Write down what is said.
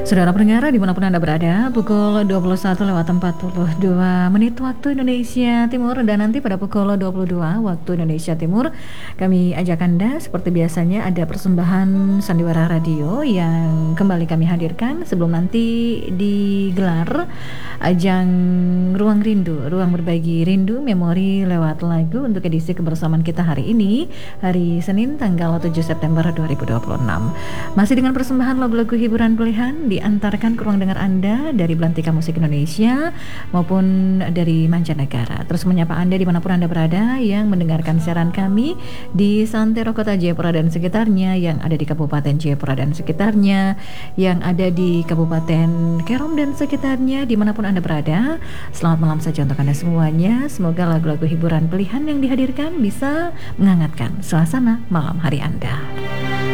Saudara pendengar dimanapun Anda berada, pukul 21:42 waktu Indonesia Timur, dan nanti pada pukul 22 waktu Indonesia Timur kami ajak Anda seperti biasanya ada persembahan Sandiwara Radio yang kembali kami hadirkan sebelum nanti digelar ajang Ruang Rindu, Ruang Berbagi Rindu Memori lewat lagu untuk edisi kebersamaan kita hari ini, hari Senin tanggal 7 September 2026. Masih dengan persembahan lagu-lagu hiburan pilihan diantarkan ke ruang dengar Anda dari Belantika Musik Indonesia maupun dari mancanegara. Terus menyapa Anda dimanapun Anda berada yang mendengarkan siaran kami di Santero Kota Jayapura dan sekitarnya, yang ada di Kabupaten Jayapura dan sekitarnya, yang ada di Kabupaten Kerom dan sekitarnya, dimanapun Anda berada. Selamat malam saja untuk Anda semuanya. Semoga lagu-lagu hiburan pilihan yang dihadirkan bisa menghangatkan suasana malam hari Anda.